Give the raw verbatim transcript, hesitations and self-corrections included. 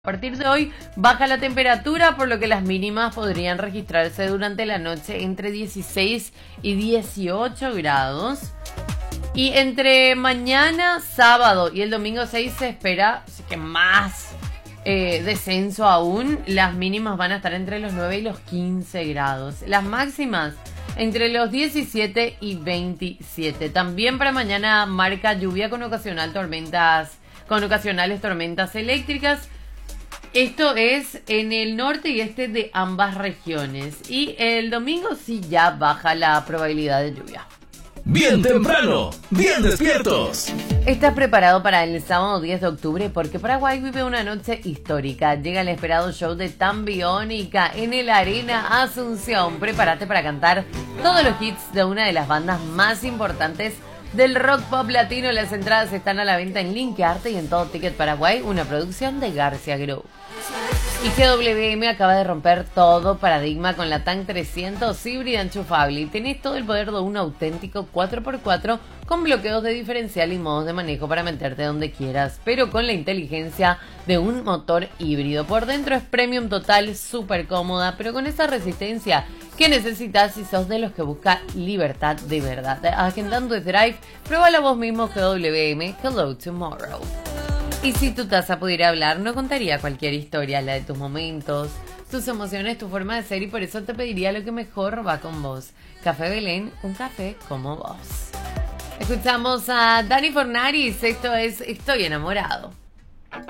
A partir de hoy baja la temperatura, por lo que las mínimas podrían registrarse durante la noche entre dieciséis y dieciocho grados. Y entre mañana, sábado y el domingo seis se espera así que más eh, descenso aún. Las mínimas van a estar entre los nueve y los quince grados. Las máximas entre los diecisiete y veintisiete. También para mañana marca lluvia con ocasional tormentas, con ocasionales tormentas eléctricas. Esto es en el norte y este de ambas regiones. Y el domingo sí ya baja la probabilidad de lluvia. Bien temprano, bien despiertos. ¿Estás preparado para el sábado diez de octubre? Porque Paraguay vive una noche histórica. Llega el esperado show de Tambiónica en el Arena Asunción. Prepárate para cantar todos los hits de una de las bandas más importantes del rock pop latino. Las entradas están a la venta en Linkearte y en Todo Ticket Paraguay, una producción de García Group. Y G W M acaba de romper todo paradigma con la Tank trescientos híbrida enchufable. Y tenés todo el poder de un auténtico cuatro por cuatro con bloqueos de diferencial y modos de manejo para meterte donde quieras, pero con la inteligencia de un motor híbrido. Por dentro es premium total, súper cómoda, pero con esa resistencia que necesitas si sos de los que busca libertad de verdad. Agendando el drive, pruébala vos mismo. G W M, Hello Tomorrow. Y si tu taza pudiera hablar, no contaría cualquier historia, la de tus momentos, tus emociones, tu forma de ser, y por eso te pediría lo que mejor va con vos. Café Belén, un café como vos. Escuchamos a Dani Fornaris, esto es Estoy enamorado.